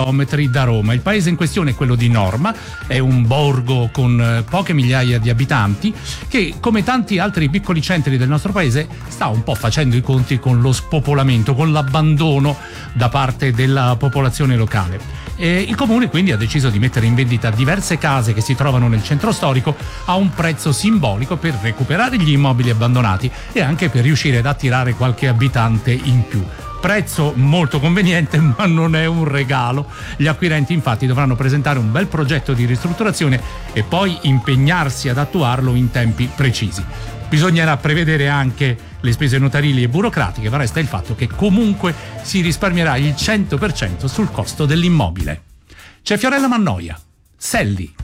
chilometri da Roma. Il paese in questione è quello di Norma, è un borgo con poche migliaia di abitanti che, come tanti altri piccoli centri del nostro paese, sta un po' facendo i conti con lo spopolamento, con l'abbandono da parte della popolazione locale. Il comune quindi ha deciso di mettere in vendita diverse case che si trovano nel centro storico a un prezzo simbolico per recuperare gli immobili abbandonati e anche per riuscire ad attirare qualche abitante in più. Prezzo molto conveniente, ma non è un regalo. Gli acquirenti infatti dovranno presentare un bel progetto di ristrutturazione e poi impegnarsi ad attuarlo in tempi precisi. Bisognerà prevedere anche le spese notarili e burocratiche, ma resta il fatto che comunque si risparmierà il 100% sul costo dell'immobile. C'è Fiorella Mannoia, Selli.